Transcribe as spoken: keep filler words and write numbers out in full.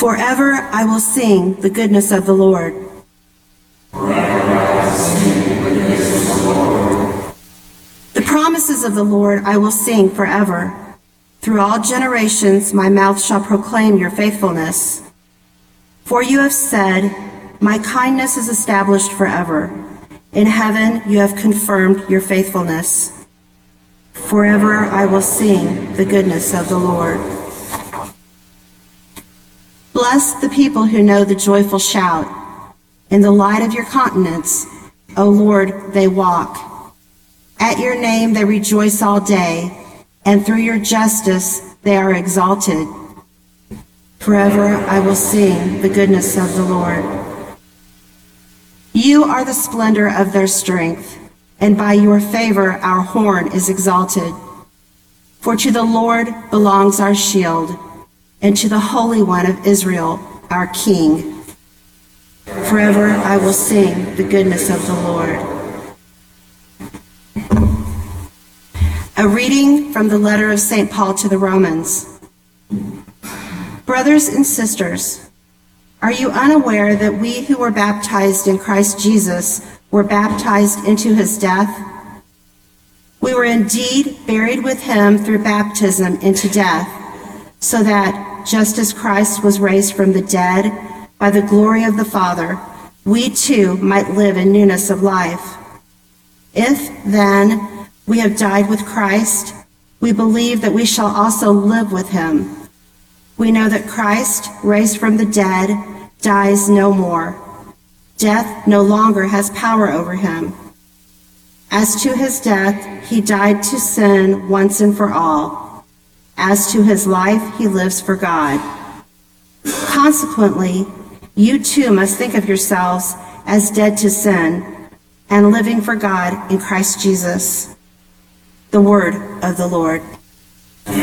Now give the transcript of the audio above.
Forever I will sing the goodness of the Lord. The promises of the Lord I will sing forever. Through all generations my mouth shall proclaim your faithfulness. For you have said, my kindness is established forever. In heaven you have confirmed your faithfulness. Forever I will sing the goodness of the Lord. Bless the people who know the joyful shout. In the light of your countenance, O Lord, they walk. At your name they rejoice all day, and through your justice they are exalted. Forever I will sing the goodness of the Lord. You are the splendor of their strength, and by your favor our horn is exalted. For to the Lord belongs our shield, and to the Holy One of Israel, our King. Forever I will sing the goodness of the Lord. A reading from the letter of Saint Paul to the Romans. Brothers and sisters, are you unaware that we who were baptized in Christ Jesus were baptized into his death? We were indeed buried with him through baptism into death, so that, just as Christ was raised from the dead by the glory of the Father, we too might live in newness of life. If, then, we have died with Christ, we believe that we shall also live with him. We know that Christ, raised from the dead, dies no more. Death no longer has power over him. As to his death, he died to sin once and for all. As to his life, he lives for God. Consequently, you too must think of yourselves as dead to sin and living for God in Christ Jesus. The word of the Lord.